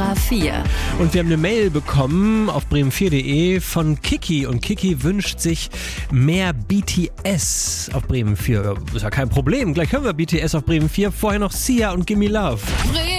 Cobra 4. Und wir haben eine Mail bekommen auf bremen4.de von Kiki. Und Kiki wünscht sich mehr BTS auf Bremen 4. Ist ja kein Problem. Gleich hören wir BTS auf Bremen 4. Vorher noch Sia und Gimme Love.